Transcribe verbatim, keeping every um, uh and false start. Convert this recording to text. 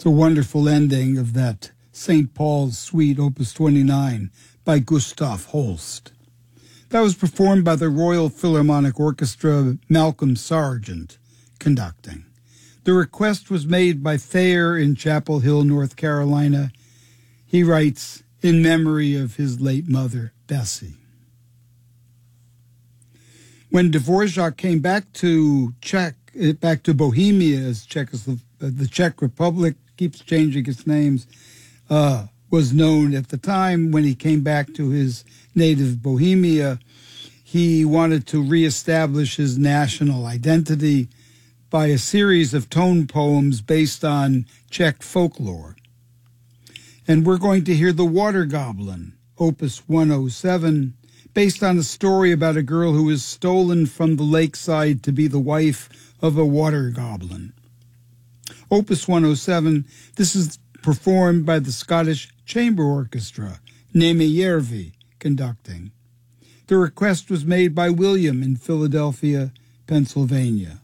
It's a wonderful ending of that Saint Paul's Suite, Opus twenty-nine, by Gustav Holst. That was performed by the Royal Philharmonic Orchestra, Malcolm Sargent conducting. The request was made by Thayer in Chapel Hill, North Carolina. He writes, in memory of his late mother, Bessie. When Dvorak came back to Czech, back to Bohemia, as Czechoslo- the Czech Republic keeps changing its names, uh, was known at the time. When he came back to his native Bohemia, he wanted to reestablish his national identity by a series of tone poems based on Czech folklore. And we're going to hear The Water Goblin, Opus one oh seven, based on a story about a girl who was stolen from the lakeside to be the wife of a water goblin. Opus one oh seven, this is performed by the Scottish Chamber Orchestra, Nemejärvi conducting. The request was made by William in Philadelphia, Pennsylvania.